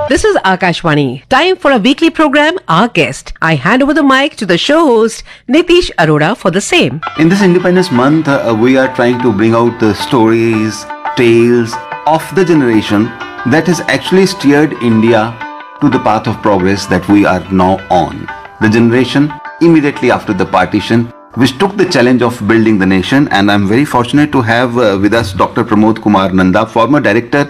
This is Akashvani. Time for a weekly program, Our Guest. I hand over the mic to the show host, Nitish Arora, for the same. In this Independence Month, we are trying to bring out the stories, tales of the generation that has actually steered India to the path of progress that we are now on. The generation immediately after the partition, which took the challenge of building the nation, and I'm very fortunate to have with us Dr. Pramod Kumar Nanda, former director,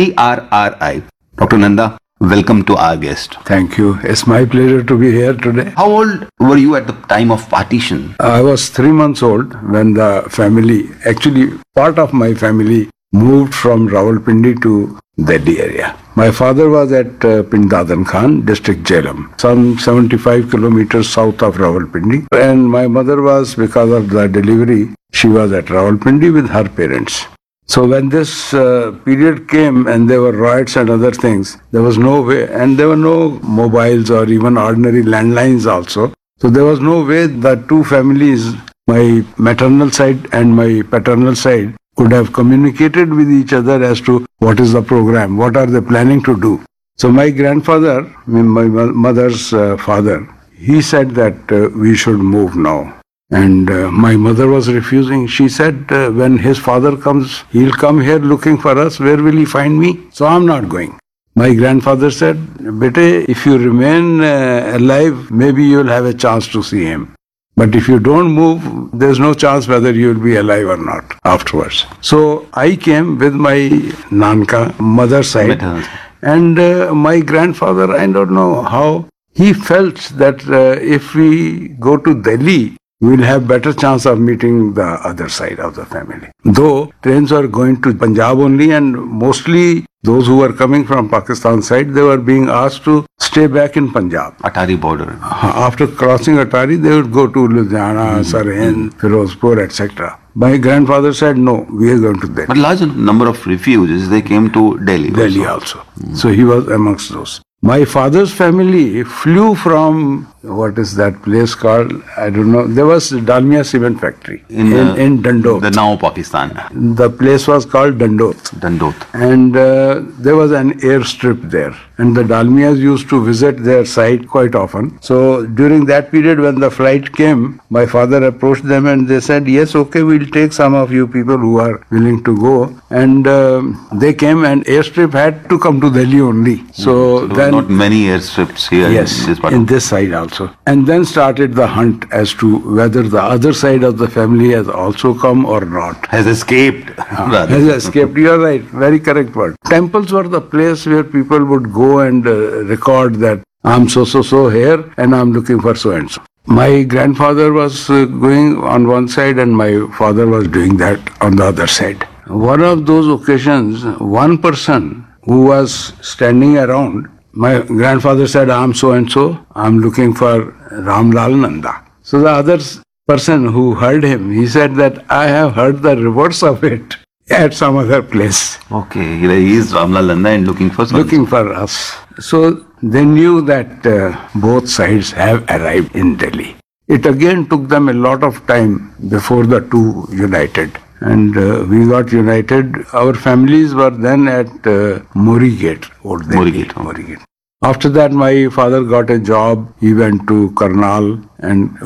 CRRI. Dr. Nanda, welcome to Our Guest. Thank you. It's my pleasure to be here today. How old were you at the time of partition? I was 3 months old when the family, actually part of my family, moved from Rawalpindi to Delhi area. My father was at Pindadan Khan, district Jhelum, some 75 kilometers south of Rawalpindi. And my mother was, because of the delivery, she was at Rawalpindi with her parents. So when this period came and there were riots and other things, there was no way, and there were no mobiles or even ordinary landlines also. So there was no way the two families, my maternal side and my paternal side, could have communicated with each other as to what is the program, what are they planning to do. So my grandfather, my mother's father, he said that we should move now. And my mother was refusing. She said, when his father comes, he'll come here looking for us. Where will he find me? So I'm not going. My grandfather said, Bete, if you remain alive, maybe you'll have a chance to see him. But if you don't move, there's no chance whether you'll be alive or not afterwards. So I came with my Nanka, mother's side. And my grandfather, I don't know how, he felt that if we go to Delhi, we'll have better chance of meeting the other side of the family. Though trains were going to Punjab only, and mostly those who were coming from Pakistan side, they were being asked to stay back in Punjab. Atari border. After crossing Atari, they would go to Ludhiana, Sirhind, Firozpur, etc. My grandfather said, no, we are going to Delhi. But large number of refugees, they came to Delhi. Delhi also. So he was amongst those. My father's family flew from, what is that place called? I don't know. There was Dalmia Cement Factory in Dandot. The now Pakistan. The place was called Dandot. Dandot. And there was an airstrip there. And the Dalmias used to visit their site quite often. So during that period when the flight came, my father approached them and they said, yes, okay, we'll take some of you people who are willing to go. And they came, and airstrip had to come to Delhi only. So then, not many airstrips here. Yes, in this side also. And then started the hunt as to whether the other side of the family has also come or not. Has escaped. Has escaped. You are right. Very correct word. Temples were the place where people would go and record that I'm so here and I'm looking for so and so. My grandfather was going on one side and my father was doing that on the other side. One of those occasions, one person who was standing around, my grandfather said, I'm so and so, I'm looking for Ramlal Nanda. So the other person who heard him, he said that I have heard the reverse of it at some other place. Okay, he is Ramlal Nanda and looking for something. Looking for us. So they knew that both sides have arrived in Delhi. It again took them a lot of time before the two united. And we got united. Our families were then at Mori Gate, Old Delhi. Mori Gate. After that, my father got a job. He went to Karnal, and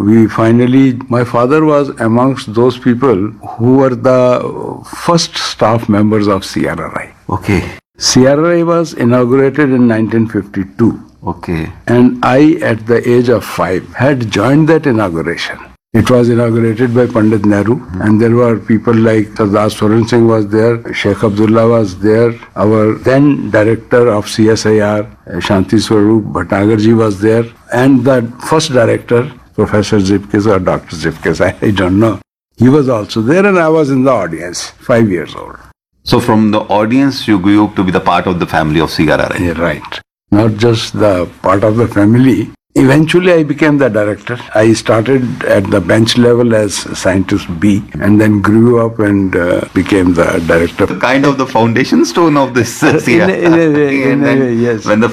my father was amongst those people who were the first staff members of CRRI. Okay. CRRI was inaugurated in 1952. Okay. And I, at the age of 5, had joined that inauguration. It was inaugurated by Pandit Nehru, and there were people like Sardar Swaran Singh was there, Sheikh Abdullah was there, our then director of CSIR, Shanti Swarup Bhatnagarji was there, and the first director, Professor Zipkis or Dr. Zipkis, I don't know. He was also there, and I was in the audience, 5 years old. So from the audience, you grew up to be the part of the family of CRRI. Yeah, right. Not just the part of the family. Eventually, I became the director. I started at the bench level as scientist B and then grew up and became the director. Kind of the foundation stone of this CRRI. In a way, yes. When the